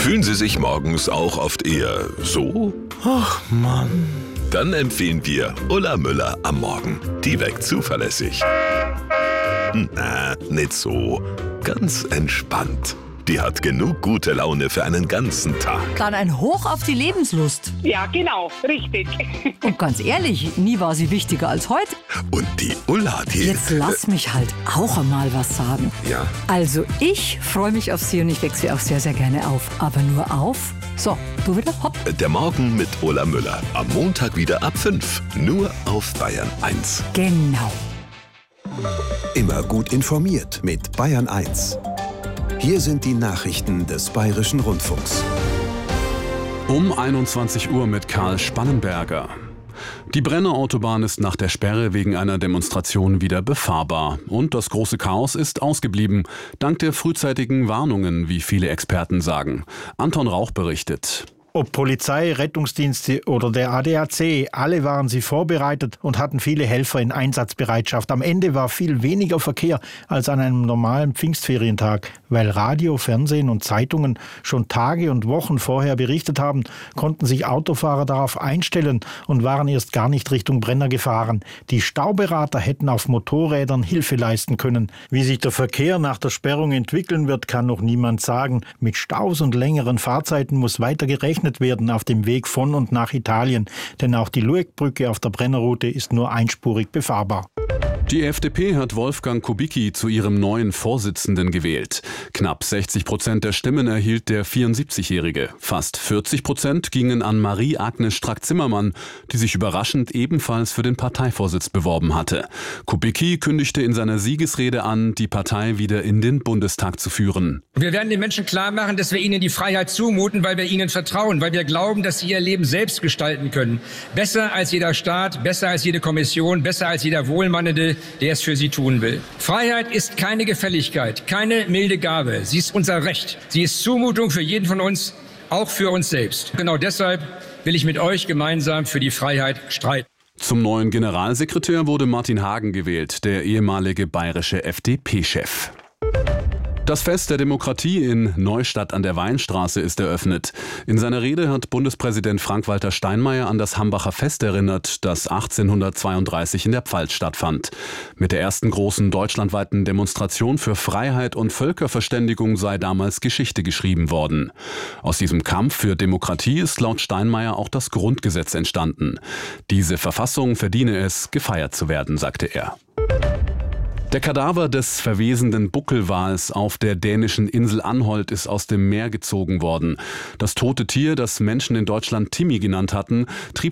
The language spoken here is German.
Fühlen Sie sich morgens auch oft eher so? Ach Mann. Dann empfehlen wir Ulla Müller am Morgen. Die weckt zuverlässig. Na, nicht so. Ganz entspannt. Die hat genug gute Laune für einen ganzen Tag. Dann ein Hoch auf die Lebenslust. Ja, genau, richtig. Und ganz ehrlich, nie war sie wichtiger als heute. Und die Ulla, die... Jetzt lass mich halt auch einmal was sagen. Ja. Also ich freue mich auf sie und ich wecke sie auch sehr, sehr gerne auf. Aber nur auf. So, du wieder, hopp. Der Morgen mit Ulla Müller. Am Montag wieder ab 5. Nur auf Bayern 1. Genau. Immer gut informiert mit Bayern 1. Hier sind die Nachrichten des Bayerischen Rundfunks. Um 21 Uhr mit Karl Spannenberger. Die Brenner Autobahn ist nach der Sperre wegen einer Demonstration wieder befahrbar. Und das große Chaos ist ausgeblieben, dank der frühzeitigen Warnungen, wie viele Experten sagen. Anton Rauch berichtet. Ob Polizei, Rettungsdienste oder der ADAC, alle waren sie vorbereitet und hatten viele Helfer in Einsatzbereitschaft. Am Ende war viel weniger Verkehr als an einem normalen Pfingstferientag. Weil Radio, Fernsehen und Zeitungen schon Tage und Wochen vorher berichtet haben, konnten sich Autofahrer darauf einstellen und waren erst gar nicht Richtung Brenner gefahren. Die Stauberater hätten auf Motorrädern Hilfe leisten können. Wie sich der Verkehr nach der Sperrung entwickeln wird, kann noch niemand sagen. Mit Staus und längeren Fahrzeiten muss weiter gerechnet werden auf dem Weg von und nach Italien, denn auch die Luegbrücke auf der Brennerroute ist nur einspurig befahrbar. Die FDP hat Wolfgang Kubicki zu ihrem neuen Vorsitzenden gewählt. Knapp 60% der Stimmen erhielt der 74-Jährige. Fast 40% gingen an Marie-Agnes Strack-Zimmermann, die sich überraschend ebenfalls für den Parteivorsitz beworben hatte. Kubicki kündigte in seiner Siegesrede an, die Partei wieder in den Bundestag zu führen. Wir werden den Menschen klar machen, dass wir ihnen die Freiheit zumuten, weil wir ihnen vertrauen, weil wir glauben, dass sie ihr Leben selbst gestalten können. Besser als jeder Staat, besser als jede Kommission, besser als jeder Wohlmeinende, der es für sie tun will. Freiheit ist keine Gefälligkeit, keine milde Gabe. Sie ist unser Recht. Sie ist Zumutung für jeden von uns, auch für uns selbst. Genau deshalb will ich mit euch gemeinsam für die Freiheit streiten. Zum neuen Generalsekretär wurde Martin Hagen gewählt, der ehemalige bayerische FDP-Chef. Das Fest der Demokratie in Neustadt an der Weinstraße ist eröffnet. In seiner Rede hat Bundespräsident Frank-Walter Steinmeier an das Hambacher Fest erinnert, das 1832 in der Pfalz stattfand. Mit der ersten großen deutschlandweiten Demonstration für Freiheit und Völkerverständigung sei damals Geschichte geschrieben worden. Aus diesem Kampf für Demokratie ist laut Steinmeier auch das Grundgesetz entstanden. Diese Verfassung verdiene es, gefeiert zu werden, sagte er. Der Kadaver des verwesenden Buckelwals auf der dänischen Insel Anholt ist aus dem Meer gezogen worden. Das tote Tier, das Menschen in Deutschland Timmy genannt hatten, trieb